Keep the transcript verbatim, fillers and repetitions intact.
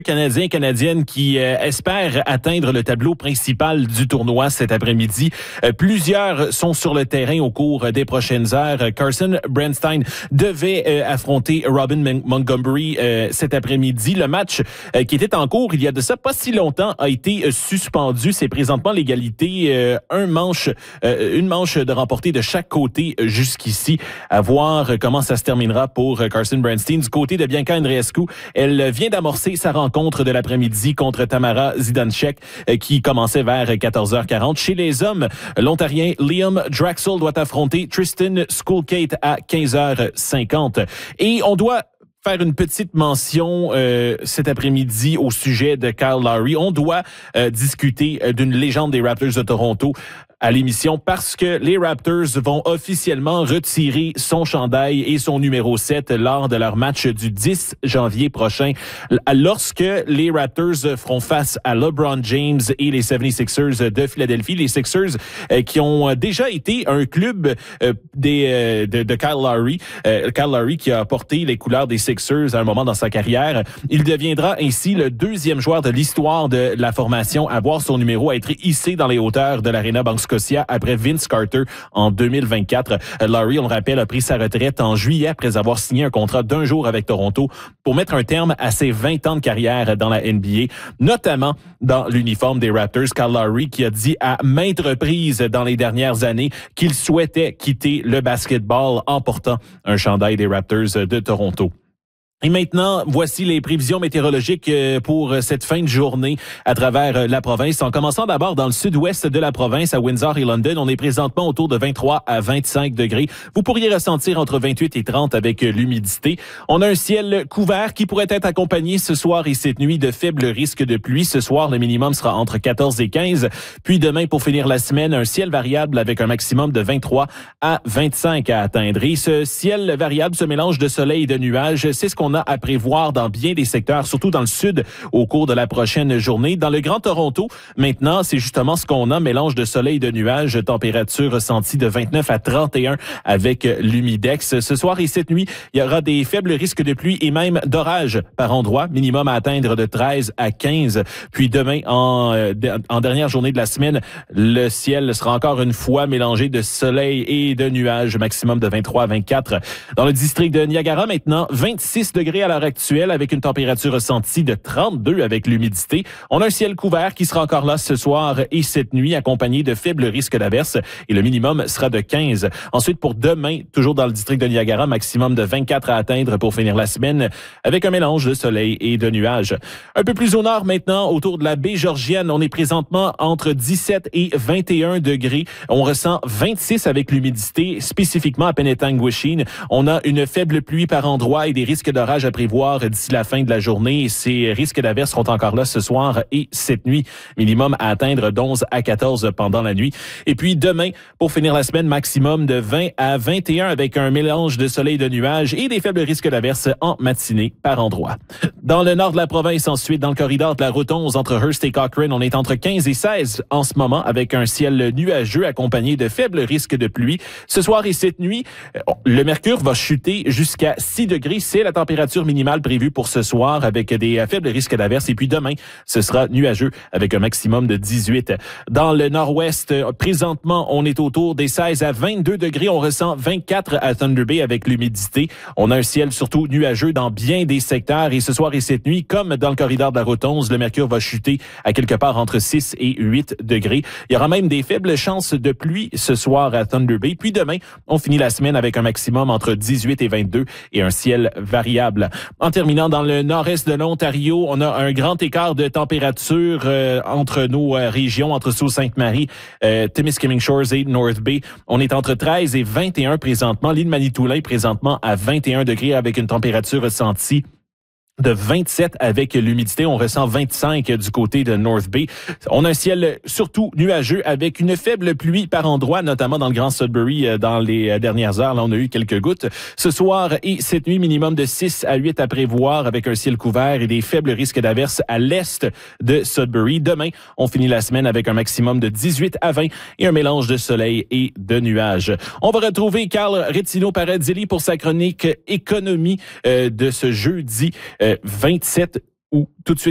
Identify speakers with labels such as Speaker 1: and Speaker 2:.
Speaker 1: Canadiens et Canadiennes qui euh, espèrent atteindre le tableau principal du tournoi cet après-midi. Euh, plusieurs sont sur le terrain au cours des prochaines heures. Carson Brandstein devait euh, affronter Robin Mon- Montgomery euh, cet après-midi. Le match euh, qui était en cours il y a de ça pas si longtemps a été euh, suspendu. C'est présentement l'égalité. Euh, un manche, euh, une manche de remporté de chaque côté euh, jusqu'ici. À voir comment ça se terminera pour euh, Carson Brandstein. Du côté de Bianca Andreescu, elle vient d'amorcer sa rencontre rencontre de l'après-midi contre Tamara Zidanšek euh, qui commençait vers quatorze heures quarante. Chez les hommes, l'Ontarien Liam Draxel doit affronter Tristan Schoolkate à quinze heures cinquante. Et on doit faire une petite mention euh, cet après-midi au sujet de Kyle Lowry. On doit euh, discuter euh, d'une légende des Raptors de Toronto à l'émission parce que les Raptors vont officiellement retirer son chandail et son numéro sept lors de leur match du dix janvier prochain. Lorsque les Raptors feront face à LeBron James et les soixante-sixers de Philadelphie, les Sixers euh, qui ont déjà été un club euh, des, euh, de, de Kyle Lowry, euh, Kyle Lowry qui a porté les couleurs des Sixers à un moment dans sa carrière. Il deviendra ainsi le deuxième joueur de l'histoire de la formation à voir son numéro être hissé dans les hauteurs de l'Arena Bank Scotia après Vince Carter en deux mille vingt-quatre. Lowry, on le rappelle, a pris sa retraite en juillet après avoir signé un contrat d'un jour avec Toronto pour mettre un terme à ses vingt ans de carrière dans la N B A, notamment dans l'uniforme des Raptors. Kyle Lowry qui a dit à maintes reprises dans les dernières années qu'il souhaitait quitter le basketball en portant un chandail des Raptors de Toronto. Et maintenant, voici les prévisions météorologiques pour cette fin de journée à travers la province. En commençant d'abord dans le sud-ouest de la province, à Windsor et London, on est présentement autour de vingt-trois à vingt-cinq degrés. Vous pourriez ressentir entre vingt-huit et trente avec l'humidité. On a un ciel couvert qui pourrait être accompagné ce soir et cette nuit de faibles risques de pluie. Ce soir, le minimum sera entre quatorze et quinze. Puis demain, pour finir la semaine, un ciel variable avec un maximum de vingt-trois à vingt-cinq à atteindre. Et ce ciel variable, ce mélange de soleil et de nuages, c'est ce qu'on a à prévoir dans bien des secteurs, surtout dans le sud, au cours de la prochaine journée. Dans le Grand Toronto, maintenant, c'est justement ce qu'on a, mélange de soleil et de nuages, température ressentie de vingt-neuf à trente et un avec l'humidex. Ce soir et cette nuit, il y aura des faibles risques de pluie et même d'orage par endroit, minimum à atteindre de treize à quinze. Puis demain, en, en dernière journée de la semaine, le ciel sera encore une fois mélangé de soleil et de nuages, maximum de vingt-trois à vingt-quatre. Dans le district de Niagara, maintenant, vingt-six degrés à l'heure actuelle avec une température ressentie de trente-deux avec l'humidité. On a un ciel couvert qui sera encore là ce soir et cette nuit accompagné de faibles risques d'averses et le minimum sera de quinze. Ensuite, pour demain, toujours dans le district de Niagara, maximum de vingt-quatre à atteindre pour finir la semaine avec un mélange de soleil et de nuages. Un peu plus au nord maintenant, autour de la baie Georgienne, on est présentement entre dix-sept et vingt et un degrés. On ressent vingt-six avec l'humidité, spécifiquement à Penetanguishene. On a une faible pluie par endroit et des risques d'orage à prévoir d'ici la fin de la journée. Ces risques d'averses seront encore là ce soir et cette nuit. Minimum à atteindre d'onze à quatorze pendant la nuit. Et puis demain, pour finir la semaine, maximum de vingt à vingt et un avec un mélange de soleil et de nuages et des faibles risques d'averses en matinée par endroit. Dans le nord de la province, ensuite, dans le corridor de la route onze entre Hearst et Cochrane, on est entre quinze et seize en ce moment avec un ciel nuageux accompagné de faibles risques de pluie. Ce soir et cette nuit, le mercure va chuter jusqu'à six degrés. C'est la température minimale prévue pour ce soir avec des faibles risques d'averses. Et puis demain, ce sera nuageux avec un maximum de dix-huit. Dans le nord-ouest, présentement, on est autour des seize à vingt-deux degrés. On ressent vingt-quatre à Thunder Bay avec l'humidité. On a un ciel surtout nuageux dans bien des secteurs. Et ce soir et cette nuit, comme dans le corridor de la route onze, le mercure va chuter à quelque part entre six et huit degrés. Il y aura même des faibles chances de pluie ce soir à Thunder Bay. Puis demain, on finit la semaine avec un maximum entre dix-huit et vingt-deux et un ciel variable. En terminant dans le nord-est de l'Ontario, on a un grand écart de température euh, entre nos euh, régions, entre Sault-Sainte-Marie, euh, Timiskaming Shores et North Bay. On est entre treize et vingt et un présentement. L'île Manitoulin présentement à vingt et un degrés avec une température ressentie de vingt-sept avec l'humidité. On ressent vingt-cinq du côté de North Bay. On a un ciel surtout nuageux avec une faible pluie par endroit, notamment dans le Grand Sudbury dans les dernières heures. Là, on a eu quelques gouttes. Ce soir et cette nuit, minimum de six à huit à prévoir avec un ciel couvert et des faibles risques d'averses à l'est de Sudbury. Demain, on finit la semaine avec un maximum de dix-huit à vingt et un mélange de soleil et de nuages. On va retrouver Carl Rettino-Paradilli pour sa chronique économie euh, de ce jeudi euh, vingt-sept août. Tout de suite.